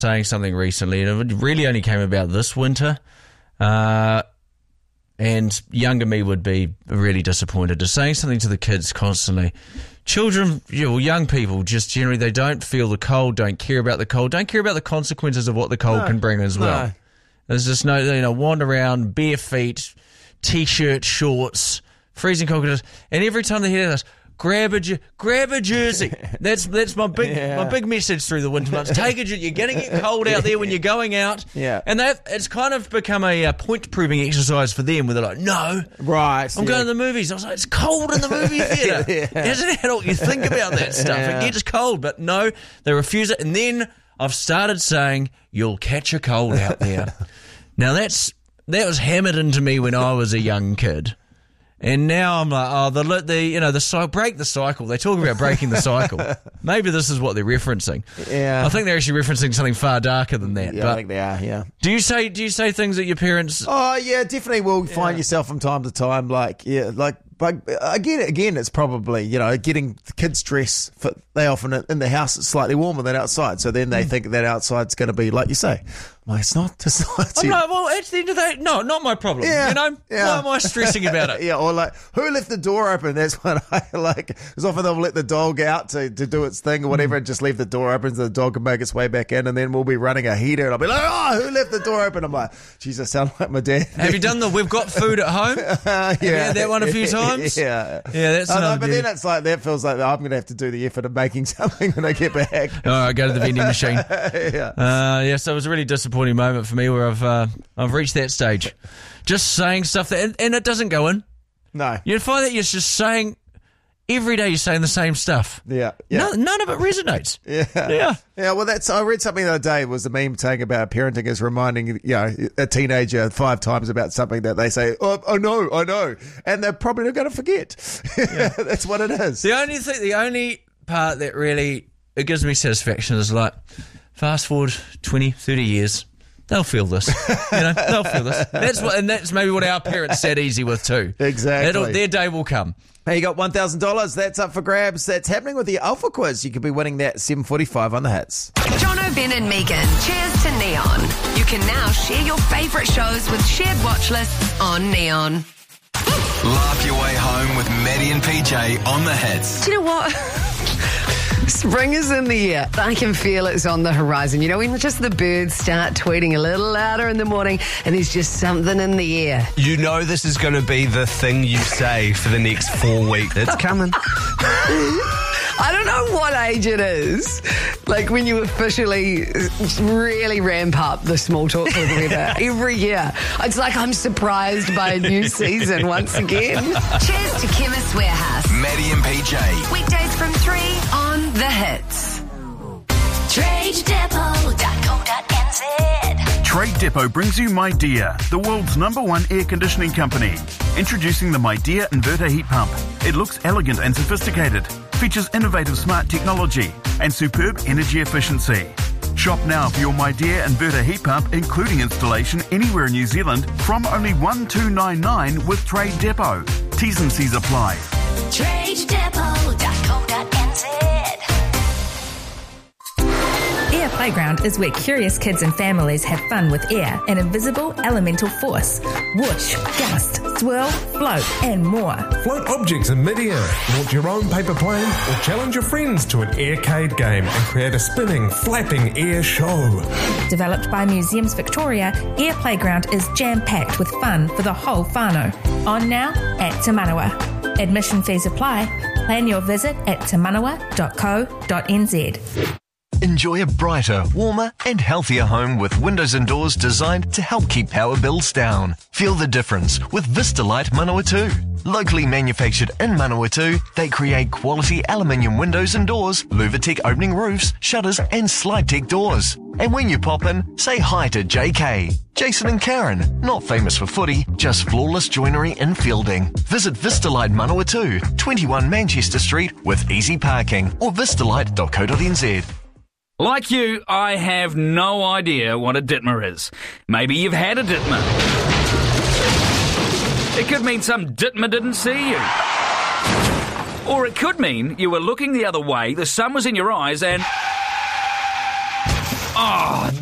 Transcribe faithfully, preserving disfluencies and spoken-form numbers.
saying something recently, and it really only came about this winter. Uh, and younger me would be really disappointed. Just saying something to the kids constantly. Children, you know, young people, just generally, they don't feel the cold, don't care about the cold, don't care about the consequences of what the cold no, can bring as well. No. There's just no, you know, wander around, bare feet, t-shirt, shorts, freezing cold, and every time they hear this, grab a, grab a jersey. That's that's my big yeah. my big message through the winter months. Take a jersey. You're going to get cold out there when you're going out. Yeah. And that it's kind of become a uh, point-proving exercise for them, where they're like, no, right, I'm yeah. going to the movies. I was like, it's cold in the movie theatre. yeah. As an adult, you think about that stuff. Yeah. It gets cold, but no, they refuse it. And then I've started saying, you'll catch a cold out there. Now, that's that was hammered into me when I was a young kid. And now I'm like, oh, the, the you know, the break the cycle. They talk about breaking the cycle. Maybe this is what they're referencing. Yeah. I think they're actually referencing something far darker than that. Yeah, but I think they are, yeah. Do you say do you say things that your parents... Oh, yeah, definitely will find yourself from time to time, like, yeah, like, but again, again, it's probably, you know, getting the kids dressed. For, they often, in the house, it's slightly warmer than outside. So then they mm. think that outside's going to be, like you say, well, it's not. It's not I'm like, well, at the end of the day, no, not my problem. Yeah, you know, yeah. why am I stressing about it? yeah, or like, who left the door open? That's what I like. Because often they'll let the dog out to, to do its thing or whatever, mm. and just leave the door open so the dog can make its way back in, and then we'll be running a heater, and I'll be like, oh, who left the door open? I'm like, geez, I sound like my dad. Have you done the we've got food at home? uh, yeah. Have you had that one a few times? yeah. Yeah, that's uh, another no, But beauty. then it's like, that feels like I'm going to have to do the effort of making something when I get back. All right, go to the vending machine. yeah. Uh, yeah, so it was a really disappointing moment for me where I've uh, I've reached that stage. Just saying stuff that, and, and it doesn't go in. No. You find that you're just saying, every day you're saying the same stuff. Yeah. yeah. No, none of it resonates. Yeah. Yeah. Yeah, well, that's, I read something the other day, it was a meme saying about parenting is reminding, you know, a teenager five times about something that they say, oh, I know, I know. And they're probably not going to forget. Yeah. That's what it is. The only thing, the only part that really, it gives me satisfaction is like, fast forward twenty, thirty years, they'll feel this. You know, they'll feel this. That's what, and that's maybe what our parents sat easy with too. Exactly. That'll, their day will come. Hey, you got one thousand dollars. That's up for grabs. That's happening with the Alpha Quiz. You could be winning that at seven forty-five on the Hits. Jono, Ben and Megan, cheers to Neon. You can now share your favourite shows with shared watch lists on Neon. Laugh your way home with Maddie and P J on the Hits. Do you know what? Spring is in the air. I can feel it's on the horizon. You know, when just the birds start tweeting a little louder in the morning and there's just something in the air. You know this is going to be the thing you say for the next four weeks. It's coming. I don't know what age it is, like when you officially really ramp up the small talk with weather every year. It's like I'm surprised by a new season once again. Cheers to Chemist Warehouse. Maddie and P J. Weekdays from three on The Hits. trade depot dot co dot n z. Trade Depot brings you MyDear, the world's number one air conditioning company. Introducing the MyDear Inverter Heat Pump. It looks elegant and sophisticated, features innovative smart technology and superb energy efficiency. Shop now for your MyDear Inverter Heat Pump, including installation anywhere in New Zealand, from only one two nine nine with Trade Depot. T's and C's apply. trade depot dot co dot n z. Air Playground is where curious kids and families have fun with air, an invisible elemental force. Whoosh, gust, swirl, float, and more. Float objects in mid-air, launch your own paper plane, or challenge your friends to an aircade game and create a spinning, flapping air show. Developed by Museums Victoria, Air Playground is jam-packed with fun for the whole whānau. On now at Te Manawa. Admission fees apply. Plan your visit at te manawa dot co dot n z. Enjoy a brighter, warmer and healthier home with windows and doors designed to help keep power bills down. Feel the difference with Vistalite Manawatu. Locally manufactured in Manawatu, they create quality aluminium windows and doors, Luvatec opening roofs, shutters and slide tech doors. And when you pop in, say hi to J K, Jason and Karen, not famous for footy, just flawless joinery and fielding. Visit Vistalite Manawatu, twenty-one Manchester Street with easy parking, or vistalite dot co dot n z. Like you, I have no idea what a ditmer is. Maybe you've had a ditmer. It could mean some ditmer didn't see you. Or it could mean you were looking the other way, the sun was in your eyes, and... Oh,